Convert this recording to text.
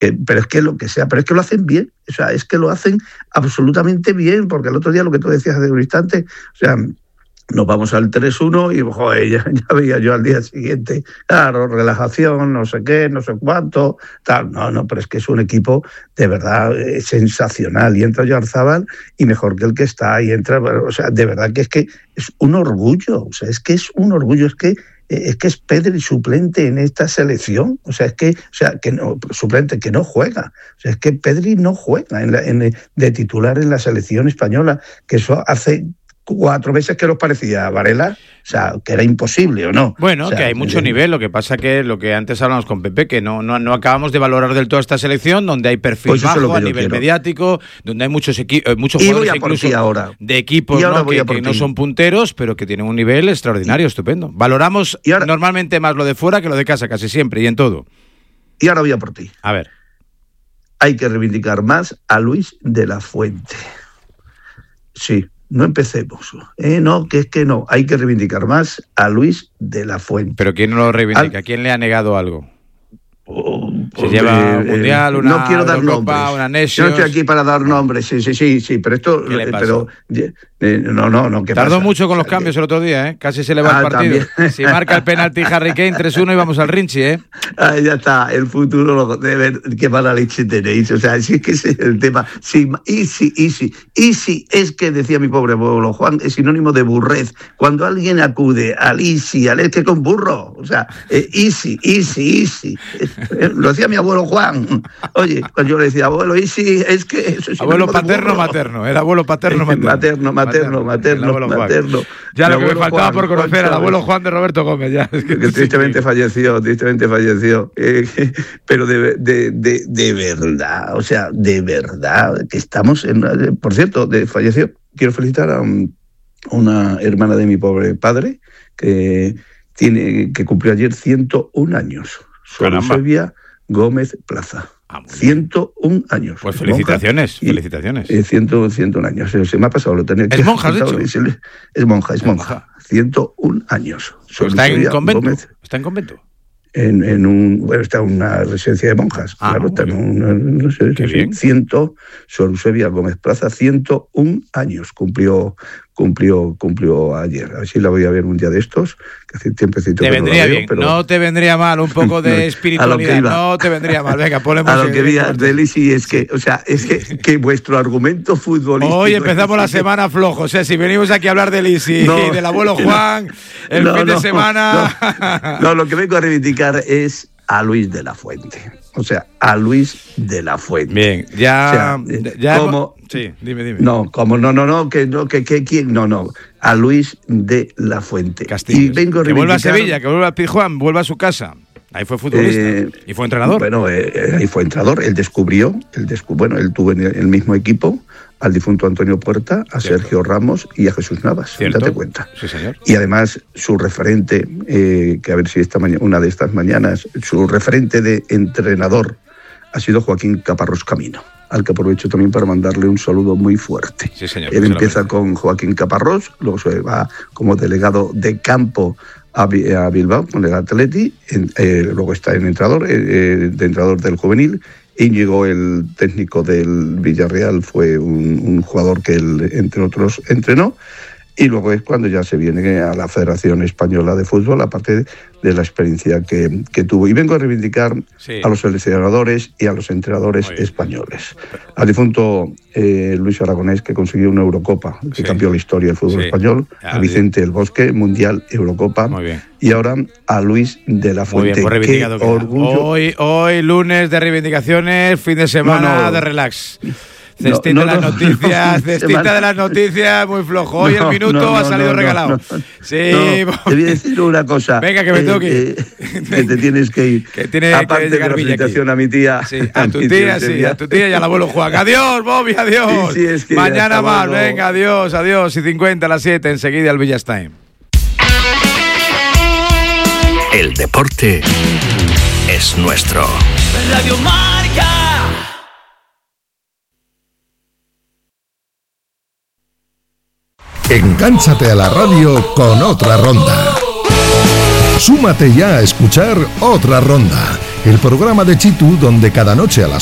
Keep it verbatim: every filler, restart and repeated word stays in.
que, pero es que lo que sea, pero es que lo hacen bien, o sea, es que lo hacen absolutamente bien, porque el otro día lo que tú decías hace un instante, o sea, nos vamos al tres uno y, joder, ya, ya veía yo al día siguiente, claro, relajación, no sé qué, no sé cuánto, tal. No, no, pero es que es un equipo de verdad eh, sensacional. Y entra Oyarzabal y mejor que el que está, y entra, o sea, de verdad que es que es un orgullo, o sea, es que es un orgullo, es que es que es Pedri suplente en esta selección, o sea, es que, o sea, que no, suplente que no juega, o sea, es que Pedri no juega en la, en, de titular en la selección española, que eso hace cuatro veces que nos parecía Varela, o sea, que era imposible, ¿o no? Bueno, o sea, que hay mucho eh, nivel, lo que pasa que lo que antes hablamos con Pepe, que no, no, no acabamos de valorar del todo esta selección, donde hay perfil pues bajo a nivel quiero. mediático, donde hay muchos, equi- eh, muchos y jugadores voy a por incluso ti ahora. de equipos, ¿no? que, que no son punteros, pero que tienen un nivel extraordinario, y, estupendo. Valoramos y ahora, normalmente más lo de fuera que lo de casa, casi siempre, y en todo. Y ahora voy a por ti. A ver. Hay que reivindicar más a Luis de la Fuente. Sí. No empecemos, eh, no, que es que no, hay que reivindicar más a Luis de la Fuente. ¿Pero quién no lo reivindica? Al... ¿Quién le ha negado algo? Oh, Se lleva un mundial, una no quiero dar Eurocopa, nombres. una Nations. Yo no estoy aquí para dar nombres, sí, sí, sí, sí, pero esto, ¿Qué le pero eh, no, no, no. ¿qué Tardó pasa? mucho con o sea, los cambios que... el otro día, ¿eh? Casi se le va ah, el partido. También. Si marca el penalti Harry Kane tres uno y vamos al Rinchi, ¿eh? Ah, ya está, el futuro lo de ver qué mala leche tenéis. O sea, sí que ese es el tema. Sí, easy, easy. Easy es que decía mi pobre abuelo Juan, es sinónimo de burrez. Cuando alguien acude al easy, al es que con burro. O sea, eh, easy, easy, easy. Eh, lo decía mi abuelo Juan. Oye, cuando yo le decía, abuelo, easy, es que eso es abuelo paterno, materno. Era abuelo paterno, materno. Materno, materno, materno, materno. materno. Ya lo que me faltaba Juan, por conocer Juan, al abuelo Juan de Roberto Gómez. Ya. Es que, que tristemente sí. falleció, tristemente falleció. Eh, pero de, de, de, de verdad, o sea, de verdad, que estamos en... Por cierto, de, falleció. Quiero felicitar a un, una hermana de mi pobre padre, que, tiene, que cumplió ayer ciento un años. Eusebia Gómez Plaza. Ah, ciento un años. Pues felicitaciones, monja, felicitaciones. Y, eh, ciento, ciento un años. Se me ha pasado, lo tenía que... ¿Es monja, de hecho? Es monja, es monja. ciento un años. ¿Está en convento? Gómez, ¿Está en convento? En, en un... Bueno, está en una residencia de monjas. Ah, claro, está en un... No sé, qué bien. ciento... Sor Eusebia Gómez Plaza, ciento un años cumplió... Cumplió, cumplió ayer. A ver si la voy a ver un día de estos, que hace tiempecito te que vendría no la veo, bien, pero... no te vendría mal un poco de espiritualidad, no te vendría mal. Venga, ponle a lo que vi de Lisi es que, o sea, es que, que vuestro argumento futbolístico... Hoy empezamos la semana flojo, o sea, si venimos aquí a hablar de Lisi no, y del abuelo Juan, el no, fin de no, semana... No, no, lo que vengo a reivindicar es a Luis de la Fuente. O sea, a Luis de la Fuente. Bien, ya... O sea, ya como, sí, dime, dime. No, como no, no, no, que no, que, que quién, no, no. A Luis de la Fuente. Castillo. Y vengo a que vuelva a Sevilla, que vuelva a Pizjuán, vuelva a su casa. Ahí fue futbolista eh, y fue entrenador. Bueno, eh, ahí fue entrenador. Él descubrió, él descubrió, bueno, él tuvo en el mismo equipo al difunto Antonio Puerta, a Cierto. Sergio Ramos y a Jesús Navas. Cierto. Date cuenta. Sí, señor. Y además su referente, eh, que a ver si esta mañana, una de estas mañanas, su referente de entrenador ha sido Joaquín Caparrós Camino, al que aprovecho también para mandarle un saludo muy fuerte. Sí, señor. Él empieza con Joaquín Caparrós, luego se va como delegado de campo a Bilbao con el Atleti, eh, luego está en entrenador, eh, de entrenador del juvenil. Íñigo, el técnico del Villarreal, fue un, un jugador que él, entre otros, entrenó. Y luego es cuando ya se viene a la Federación Española de Fútbol, aparte de la experiencia que, que tuvo. Y vengo a reivindicar sí. a los seleccionadores y a los entrenadores españoles. Al difunto eh, Luis Aragonés, que consiguió una Eurocopa, que sí. cambió la historia del fútbol sí. español. A Vicente El Bosque, Mundial, Eurocopa. Muy bien. Y ahora a Luis de la Fuente. Muy bien, pues Qué orgullo. Hoy, hoy, lunes de reivindicaciones, fin de semana no, no. de relax. Cestita no, no, de las noticias, no, cestita de las noticias, muy flojo. Hoy no, el minuto no, no, ha salido no, no, regalado. No, no, sí, no, te voy a decir una cosa. Venga, que me eh, tengo que ir. Eh, que te tienes que ir. Que tiene Aparte que llegar de la felicitación a mi tía. Sí, a, a tu tía, sí, tía. a tu tía y al abuelo Juan. Adiós, Bobby, adiós. Sí, sí, es que mañana más, bueno. Venga, adiós, adiós. Y cincuenta a las siete, enseguida al Villas Time. El deporte es nuestro. Radio Marca. Engánchate a la radio con Otra Ronda. Súmate ya a escuchar Otra Ronda, el programa de Chitu donde cada noche a las